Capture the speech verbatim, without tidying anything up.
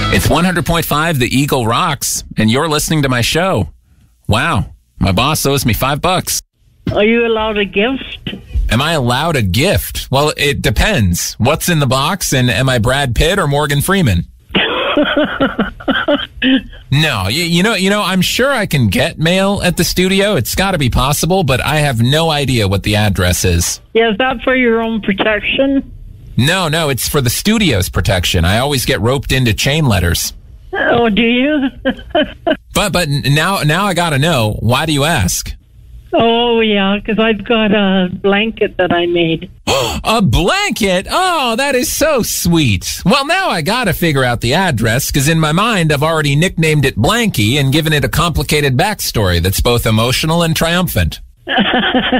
It's one hundred point five The Eagle Rocks, and you're listening to my show. Wow, my boss owes me five bucks. Are you allowed a gift? Am I allowed a gift? Well, it depends. What's in the box, and am I Brad Pitt or Morgan Freeman? No, you, you know, you know, I'm sure I can get mail at the studio. It's got to be possible, but I have no idea what the address is. Yeah, is that for your own protection? No, no, it's for the studio's protection. I always get roped into chain letters. Oh, do you? But but now now I got to know. Why do you ask? Oh, yeah, because I've got a blanket that I made. A blanket? Oh, that is so sweet. Well, now I gotta figure out the address, because in my mind, I've already nicknamed it Blanky and given it a complicated backstory that's both emotional and triumphant.